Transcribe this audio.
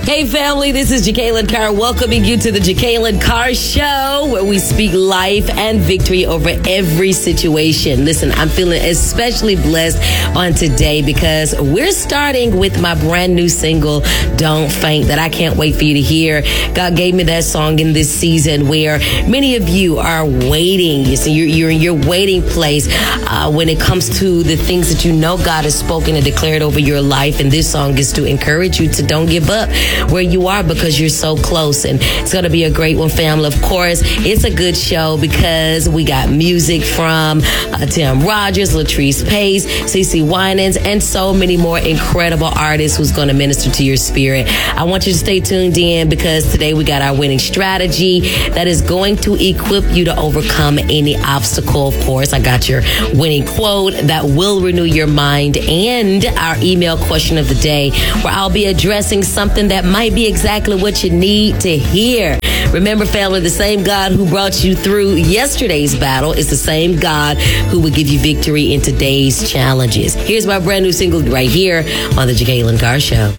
Hey family, this is Jacqueline Carr welcoming you to the Jacqueline Carr Show, where we speak life and victory over every situation. Listen, I'm feeling especially blessed on today because we're starting with my brand new single, Don't Faint, that I can't wait for you to hear. God gave me that song in this season where many of you are waiting. You see, you're in your waiting place when it comes to the things that you know God has spoken and declared over your life. And this song is to encourage you to don't give up where you are because you're so close. And it's going to be a great one, family. Of course, it's a good show because we got music from Tim Rogers, Latrice Pace, CeCe Winans, and so many more incredible artists who's going to minister to your spirit. I want you to stay tuned in because today we got our winning strategy that is going to equip you to overcome any obstacle. Of course, I got your winning quote that will renew your mind and our email question of the day, where I'll be addressing something that might be exactly what you need to hear. Remember, family, the same God who brought you through yesterday's battle is the same God who will give you victory in today's challenges. Here's my brand new single right here on the Jacqueline Carr Show.